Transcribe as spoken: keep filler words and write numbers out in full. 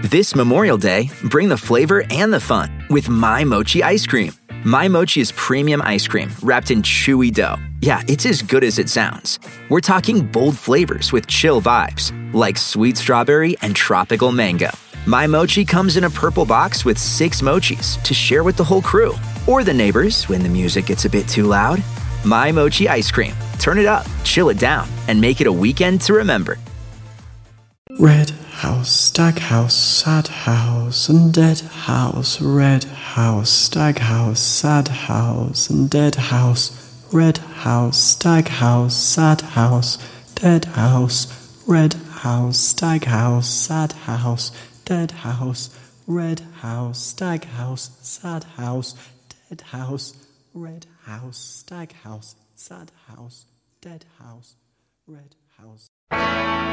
This Memorial Day, bring the flavor and the fun with My Mochi ice cream. My Mochi is premium ice cream wrapped in chewy dough. Yeah, it's as good as it sounds. We're talking bold flavors with chill vibes, like sweet strawberry and tropical mango. My Mochi comes in a purple box with six mochis to share with the whole crew, or the neighbors when the music gets a bit too loud. My Mochi ice cream. Turn it up, chill it down, and make it a weekend to remember. Red house, stag house, sad house, and dead house. Red house, stag house, sad house, and dead house. Red house, stag house, sad house, dead house. Red house, stag house, sad house, dead house. Red house, stag house, sad house, dead house. Red house, stag house, sad house, dead house. Red house.